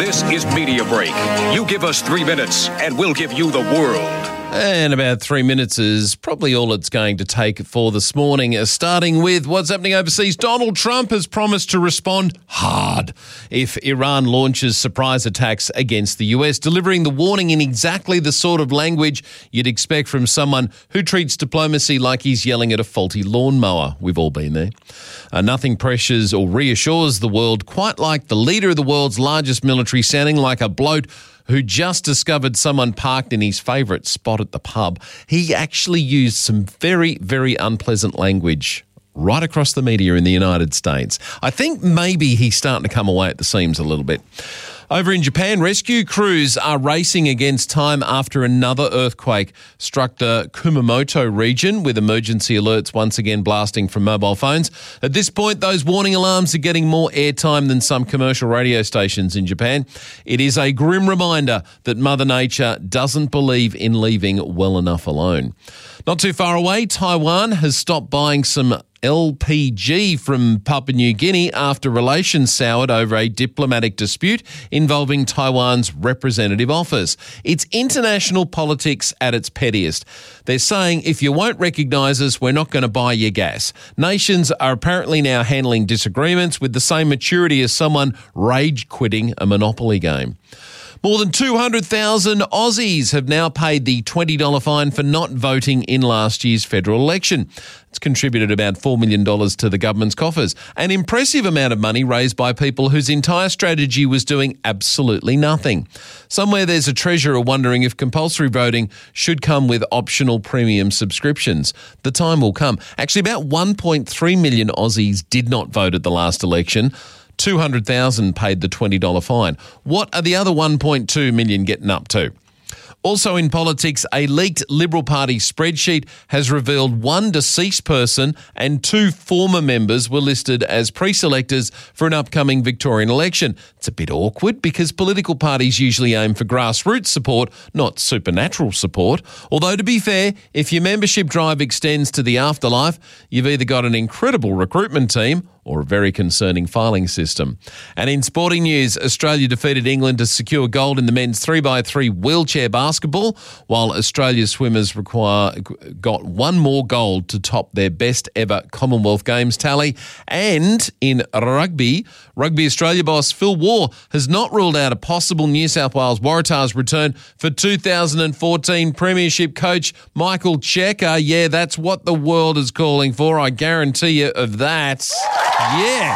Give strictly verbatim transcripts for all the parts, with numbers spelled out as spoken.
This is Media Break. You give us three minutes and we'll give you the world. And about three minutes is probably all it's going to take for this morning. Uh, starting with what's happening overseas. Donald Trump has promised to respond hard if Iran launches surprise attacks against the U S, delivering the warning in exactly the sort of language you'd expect from someone who treats diplomacy like he's yelling at a faulty lawnmower. We've all been there. Uh, nothing pressures or reassures the world quite like the leader of the world's largest military sounding like a bloke who just discovered someone parked in his favourite spot at the pub. He actually used some very, very unpleasant language right across the media in the United States. I think maybe he's starting to come away at the seams a little bit. Over in Japan, rescue crews are racing against time after another earthquake struck the Kumamoto region, with emergency alerts once again blasting from mobile phones. At this point, those warning alarms are getting more airtime than some commercial radio stations in Japan. It is a grim reminder that Mother Nature doesn't believe in leaving well enough alone. Not too far away, Taiwan has stopped buying some L P G from Papua New Guinea after relations soured over a diplomatic dispute involving Taiwan's representative office. It's international politics at its pettiest. They're saying, if you won't recognise us, we're not going to buy your gas. Nations are apparently now handling disagreements with the same maturity as someone rage quitting a Monopoly game. More than two hundred thousand Aussies have now paid the twenty dollars fine for not voting in last year's federal election. It's contributed about four million dollars to the government's coffers, an impressive amount of money raised by people whose entire strategy was doing absolutely nothing. Somewhere there's a treasurer wondering if compulsory voting should come with optional premium subscriptions. The time will come. Actually, about one point three million Aussies did not vote at the last election. two hundred thousand paid the twenty dollars fine. What are the other one point two million getting up to? Also in politics, a leaked Liberal Party spreadsheet has revealed one deceased person and two former members were listed as pre-selectors for an upcoming Victorian election. It's a bit awkward because political parties usually aim for grassroots support, not supernatural support. Although, to be fair, if your membership drive extends to the afterlife, you've either got an incredible recruitment team or a very concerning filing system. And in sporting news, Australia defeated England to secure gold in the men's three by three wheelchair basketball, while Australia's swimmers require, got one more gold to top their best ever Commonwealth Games tally. And in rugby, Rugby Australia boss Phil Waugh has not ruled out a possible New South Wales Waratahs return for two thousand fourteen Premiership coach Michael Cheika. Yeah, that's what the world is calling for, I guarantee you of that. Yeah.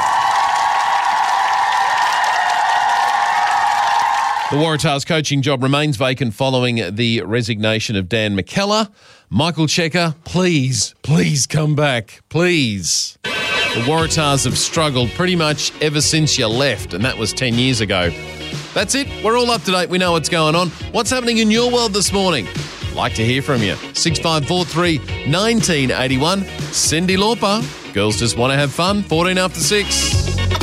The Waratahs coaching job remains vacant following the resignation of Dan McKellar. Michael Cheika, please, please come back, please. The Waratahs have struggled pretty much ever since you left, and that was ten years ago. That's it. We're all up to date. We know what's going on. What's happening in your world this morning? Like to hear from you. six five four three, one nine eight one. Cyndi Lauper. Girls just want to have fun. fourteen after six.